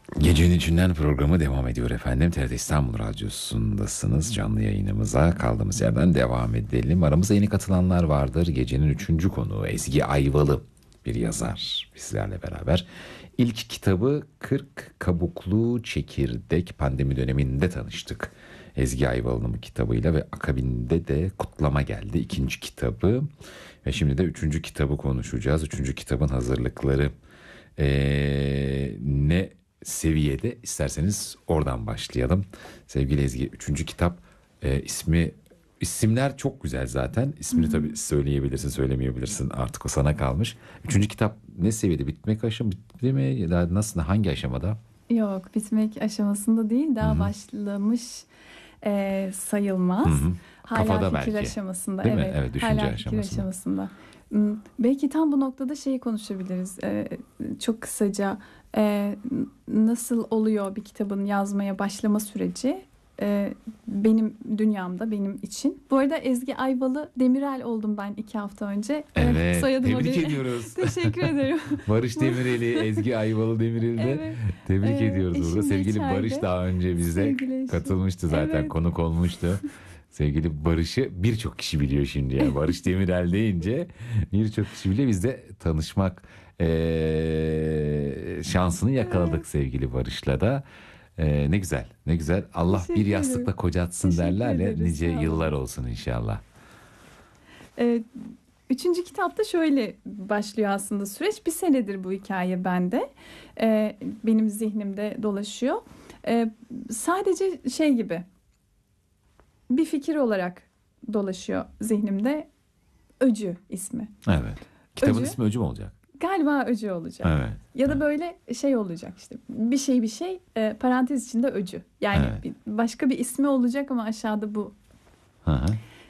Gecenin içinden programı devam ediyor efendim. TRT İstanbul Radyosu'ndasınız. Canlı yayınımıza kaldığımız yerden devam edelim. Aramızda yeni katılanlar vardır. Gecenin 3. konuğu Ezgi Ayvalı, bir yazar, bizlerle beraber. İlk kitabı 40 Kabuklu Çekirdek, pandemi döneminde tanıştık Ezgi Ayvalı'nın bu kitabıyla ve akabinde de Kutlama geldi, ikinci kitabı. Ve şimdi de 3. kitabı konuşacağız. 3. kitabın hazırlıkları ne seviyede, isterseniz oradan başlayalım. Sevgili Ezgi, 3. kitap isimler çok güzel zaten. İsmini tabii söyleyebilirsin, söylemeyebilirsin, artık o sana kalmış. 3. kitap ne seviyede, bitmek aşama bitti mi ya da nasıl, hangi aşamada? Yok, bitmek aşamasında değil, daha Hı-hı. başlamış sayılmaz. Hı-hı. Hala Kafada fikir belki. aşamasında, Değil mi? evet. Evet, düşünce Hala fikir aşamasında. aşamasında. Belki tam bu noktada şeyi konuşabiliriz. Çok kısaca nasıl oluyor bir kitabın yazmaya başlama süreci? Benim dünyamda, benim için. Bu arada Ezgi Ayvalı Demirel oldum ben 2 hafta önce. Evet, Soyadıma tebrik bir ediyoruz. teşekkür ederim. Barış Demirel'i, Ezgi Ayvalı Demirel'i de Evet. tebrik ediyoruz burada. Eşim de Sevgili içeride. Barış daha önce bize Sevgili eşim. katılmıştı zaten, Evet. konuk olmuştu. Sevgili Barış'ı birçok kişi biliyor şimdi, yani Barış Demirel deyince birçok kişi biliyor. Biz de tanışmak şansını yakaladık sevgili Barış'la da. Ne güzel, ne güzel. Allah Teşekkür bir yastıkla ederim. kocatsın Teşekkür derler ya, ederiz, nice sağ olun. yıllar olsun inşallah. Üçüncü kitapta şöyle başlıyor aslında süreç. 1 senedir bu hikaye bende. Benim zihnimde dolaşıyor. Sadece şey gibi bir fikir olarak dolaşıyor zihnimde. Öcü ismi. Evet. Kitabın Öcü. ismi Öcü mü olacak? Galiba öcü olacak. Evet. Ya da böyle şey olacak işte. Bir şey parantez içinde öcü. Yani Evet. başka bir ismi olacak ama aşağıda bu. Hı hı.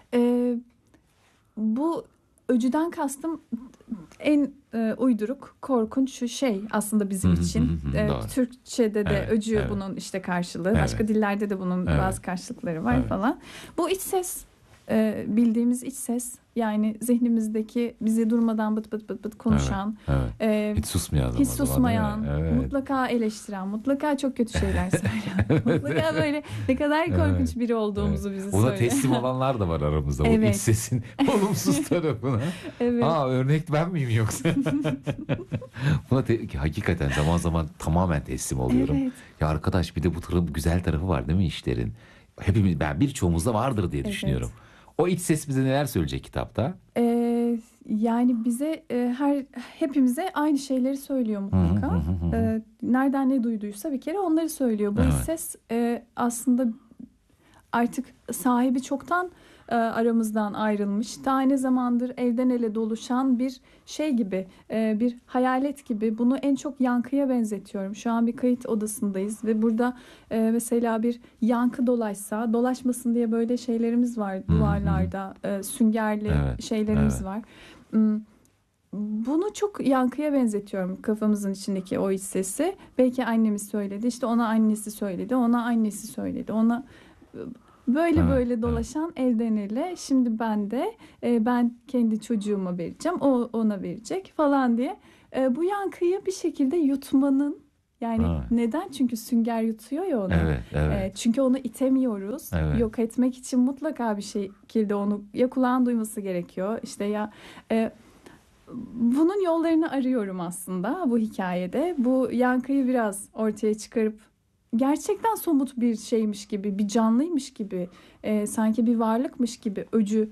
Bu öcüden kastım en uyduruk, korkunç şu şey aslında bizim için. Doğru. Türkçe'de de Evet, öcü evet. bunun işte karşılığı. Evet. Başka dillerde de bunun Evet. bazı karşılıkları var Evet. falan. Bu iç ses, bildiğimiz iç ses. Yani zihnimizdeki bizi durmadan bıt bıt bıt bıt konuşan. Evet. Hiç susmayan Hiç o zaman, susmayan, değil mi? Evet. mutlaka eleştiren, mutlaka çok kötü şeyler söyleyen, mutlaka böyle ne kadar korkunç Evet. biri olduğumuzu Evet. bize Buna söyleyen. teslim olanlar da var aramızda. Bu Evet. iç sesin olumsuz tarafına. Evet. Örnek ben miyim yoksa? Buna hakikaten zaman zaman tamamen teslim oluyorum. Evet. Ya arkadaş, bir de bu güzel tarafı var değil mi işlerin? Hepimiz, birçoğumuzda vardır diye Evet. düşünüyorum. O iç ses bize neler söyleyecek kitapta? Yani bize hepimize aynı şeyleri söylüyor mutlaka. Nereden ne duyduysa bir kere onları söylüyor. Bu Evet. ses aslında artık sahibi çoktan aramızdan ayrılmış. Daha ne zamandır elden ele doluşan bir şey gibi, bir hayalet gibi. Bunu en çok yankıya benzetiyorum. Şu an bir kayıt odasındayız ve burada mesela bir yankı dolaşmasın diye böyle şeylerimiz var duvarlarda, süngerli Evet, şeylerimiz evet. var. Bunu çok yankıya benzetiyorum, kafamızın içindeki o iç sesi. Belki annemiz söyledi, işte ona annesi söyledi, ona annesi söyledi, ona böyle Evet, böyle evet. dolaşan elden ele. Şimdi ben kendi çocuğuma vereceğim, o ona verecek falan diye. Bu yankıyı bir şekilde yutmanın, yani Evet. neden? Çünkü sünger yutuyor ya onu. Evet, evet. Çünkü onu itemiyoruz. Evet. Yok etmek için mutlaka bir şekilde onu ya kulağın duyması gerekiyor, işte ya bunun yollarını arıyorum aslında bu hikayede. Bu yankıyı biraz ortaya çıkarıp gerçekten somut bir şeymiş gibi, bir canlıymış gibi, sanki bir varlıkmış gibi öcü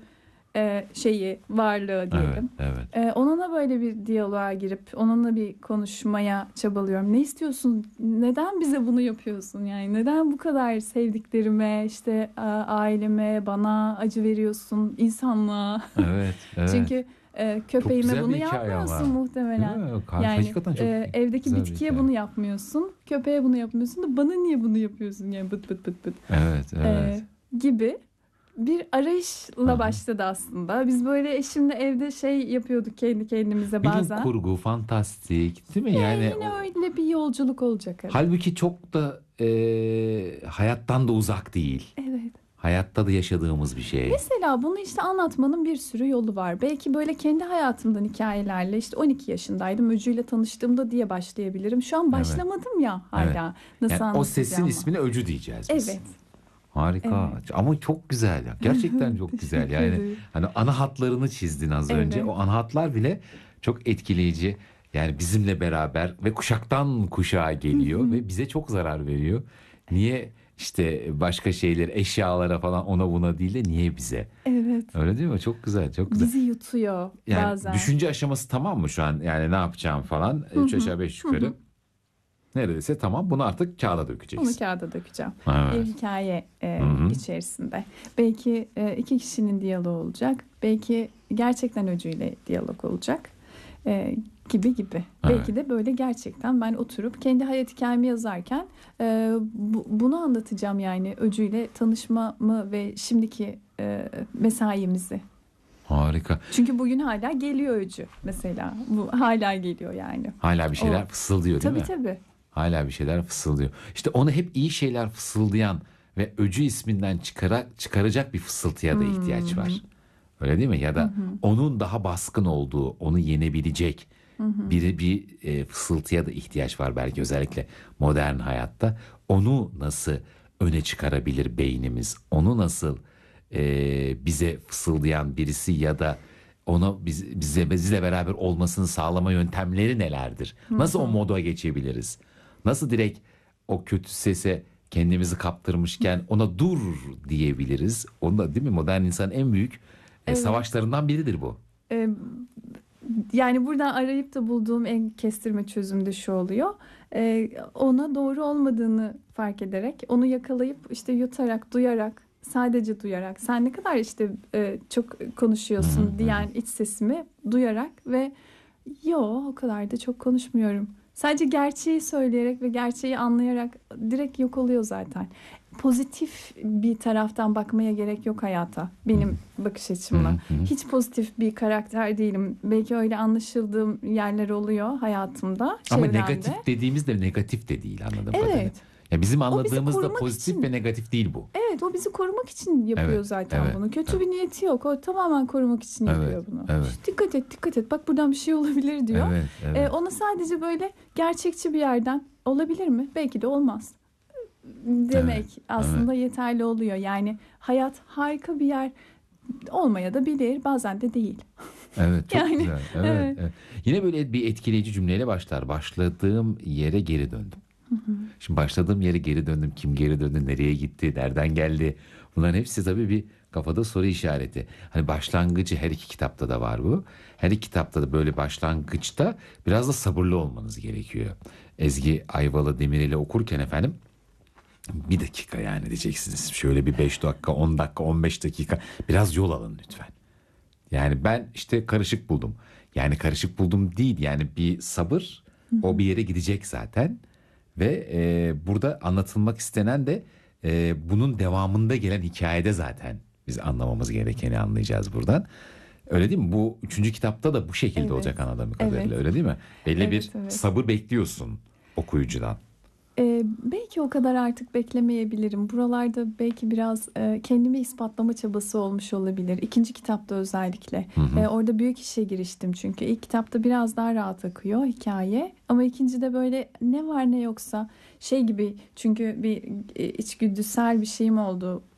varlığı diyelim. Evet, evet. Onunla böyle bir diyaloğa girip onunla bir konuşmaya çabalıyorum. Ne istiyorsun? Neden bize bunu yapıyorsun? Yani neden bu kadar sevdiklerime, işte aileme, bana acı veriyorsun, insanlığa? Evet, evet. Çünkü Çok köpeğime güzel bunu bir hikaye ama. yapmıyorsun muhtemelen. Değil mi? Yani Hakikaten çok evdeki güzel bir bitkiye hikaye. bunu yapmıyorsun, köpeğe bunu yapmıyorsun da bana niye bunu yapıyorsun? Yani bıt bıt bıt bıt. Evet, evet. Gibi bir arayışla Hı-hı. başladı aslında. Biz böyle eşimle evde şey yapıyorduk kendi kendimize Bilim bazen. kurgu, fantastik, değil mi? Yani Yine öyle bir yolculuk olacak. Evet. halbuki çok da hayattan da uzak değil. Evet. hayatta da yaşadığımız bir şey. Mesela bunu işte anlatmanın bir sürü yolu var. Belki böyle kendi hayatımdan hikayelerle işte 12 yaşındaydım Öcü ile tanıştığımda diye başlayabilirim. Şu an Evet, başlamadım ya evet. hala. Nasıl Yani o sesin anlatacağımı. ismine Öcü diyeceğiz biz. Evet, Harika. evet. Ama çok güzel ya. Gerçekten çok güzel. Teşekkür Yani ederim. hani ana hatlarını çizdin az önce. Evet. O ana hatlar bile çok etkileyici. Yani bizimle beraber ve kuşaktan kuşağa geliyor ve bize çok zarar veriyor. Niye işte başka şeyler, eşyalara falan ona buna değil de niye bize? Evet. Öyle değil mi? Çok güzel, çok güzel. Bizi yutuyor Yani bazen. düşünce aşaması tamam mı şu an? Yani ne yapacağım falan. Hı Üç hı, aşağı beş hı yukarı. hı. Neredeyse tamam. Bunu artık kağıda Onu dökeceksin. kağıda dökeceğim. Bir Evet. hikaye Hı hı. içerisinde. Belki iki kişinin diyaloğu olacak. Belki gerçekten öcüyle diyalog olacak. Gibi gibi. Evet. Belki de böyle gerçekten ben oturup kendi hayat hikayemi yazarken bunu anlatacağım yani öcüyle tanışmamı ve şimdiki mesaimizi. Harika. Çünkü bugün hala geliyor öcü mesela. Bu hala geliyor yani. Hala bir O şeyler fısıldıyor değil tabii mi? tabii. Hala bir şeyler fısıldıyor. İşte onu hep iyi şeyler fısıldayan ve öcü isminden çıkaracak bir fısıltıya da ihtiyaç Hmm. var. Öyle değil mi? Ya Hı da hı. onun daha baskın olduğu, onu yenebilecek Hı hı. bir fısıltıya da ihtiyaç var belki özellikle modern hayatta. Onu nasıl öne çıkarabilir beynimiz? Onu nasıl bize fısıldayan birisi ya da onu bizle beraber olmasını sağlama yöntemleri nelerdir? Hı Nasıl o hı. moda geçebiliriz? Nasıl direkt o kötü sese kendimizi kaptırmışken ona dur diyebiliriz? Onu da değil mi? Modern insanın en büyük Evet. savaşlarından biridir bu. Ee, Yani buradan arayıp da bulduğum en kestirme çözüm de şu oluyor. Ona doğru olmadığını fark ederek, onu yakalayıp işte yutarak, duyarak, sadece duyarak, sen ne kadar işte çok Hı hı konuşuyorsun hı. diyen iç sesimi duyarak ve yo o kadar da çok konuşmuyorum. Sadece gerçeği söyleyerek ve gerçeği anlayarak direkt yok oluyor zaten. Pozitif bir taraftan bakmaya gerek yok hayata. Hı Benim bakış hı açımla. hı. Hiç pozitif bir karakter değilim. Belki öyle anlaşıldığım yerler oluyor hayatımda, Ama çevremde. negatif dediğimiz de negatif de değil anladığım kadarıyla. Evet. Ya bizim O bizi anladığımız da korumak pozitif ve için. negatif değil bu. Evet, o bizi korumak için yapıyor Evet, zaten evet, bunu. Kötü evet, bir niyeti yok. O tamamen korumak için evet, yapıyor bunu. evet, İşte dikkat et, dikkat et. Bak buradan bir şey olabilir diyor. evet, evet. Ona sadece böyle gerçekçi bir yerden olabilir mi? Belki de olmaz. Evet, Demek evet, aslında yeterli oluyor. Yani hayat harika bir yer olmaya da bilir, bazen de değil. evet, çok Yani güzel. Evet, evet. evet. Yine böyle bir etkileyici cümleyle başlar. Başladığım yere geri döndüm. Şimdi başladığım yere geri döndüm. Kim geri döndü, nereye gitti, nereden geldi? Bunların hepsi tabii bir kafada soru işareti. Hani başlangıcı her iki kitapta da var bu. Her iki kitapta da böyle başlangıçta biraz da sabırlı olmanız gerekiyor. Ezgi Ayvalı Demirel'i okurken efendim bir dakika yani diyeceksiniz. Şöyle bir 5 dakika, 10 dakika, 15 dakika biraz yol alın lütfen. Yani ben işte karışık buldum. Yani karışık buldum değil yani bir sabır Hı o hı. bir yere gidecek zaten. Ve burada anlatılmak istenen de bunun devamında gelen hikayede zaten biz anlamamız gerekeni anlayacağız buradan. Öyle değil mi? Bu üçüncü kitapta da bu şekilde Evet. olacak anladığım Evet. kadarıyla öyle değil mi? Belli bir Evet, evet. sabır bekliyorsun okuyucudan. Belki o kadar artık beklemeyebilirim. Buralarda belki biraz kendimi ispatlama çabası olmuş olabilir. İkinci kitapta özellikle. Hı hı. Orada büyük işe giriştim çünkü. İlk kitapta biraz daha rahat akıyor hikaye. Ama ikincide böyle ne var ne yoksa şey gibi çünkü bir içgüdüsel bir şeyim oldu.